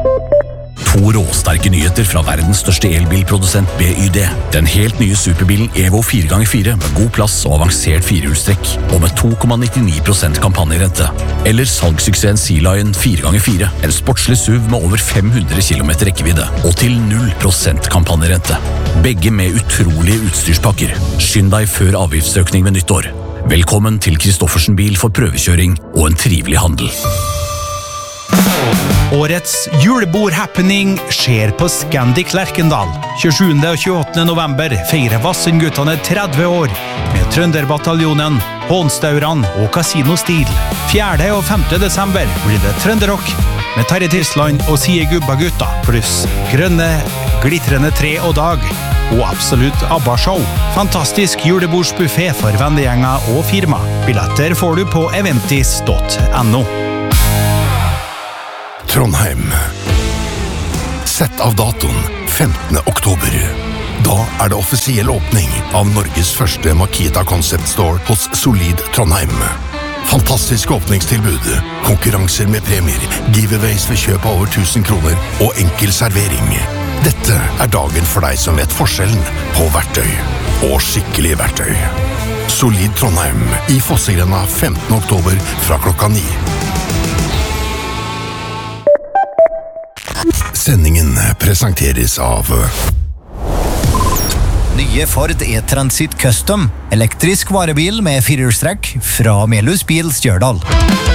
To råsterke nyheter fra verdens største elbilprodusent BYD. Den helt nye superbilen Evo 4x4 med god plass og avansert firehjulstrekk, og med 2,99% kampanjerente. Eller salgssuksessen Sea Lion 4x4, en sportslig SUV med over 500 km rekkevidde, og til 0% kampanjerente. Begge med utrolige utstyrspakker. Skynd deg før avgiftsøkning ved nyttår. Velkommen til Kristoffersen bil for prøvekjøring og en trivelig handel. Årets julebord-happening skjer på Scandic Lerkendal. 27. og 28. november feirer Vassendguttene 30 år med Trønderbataljonen, Hånstauran og Casino Stil. 4. og 5. desember blir det Trønderrock med Terje Tisland og Sie Gubba Gutta, pluss grønne, glitrende tre og dag og absolutt ABBA-show. Fantastisk julebordsbuffet for vennegjenger og firma. Billetter får du på eventis.no. Trondheim. Sett av datoen 15. oktober. Da det offisiell åpning av Norges første Makita Concept Store hos Solid Trondheim. Fantastisk åpningstilbud, konkurranser med premier, giveaways ved kjøp av over 1000 kroner og enkel servering. Dette dagen for deg som vet forskjellen på verktøy og skikkelig verktøy. Solid Trondheim i Fossegrena 15. oktober fra klokka 9. Sendingen presenteres av Nye Ford E-Transit Custom, elektrisk varebil med firehjulstrekk fra Melhus Bil Stjørdal.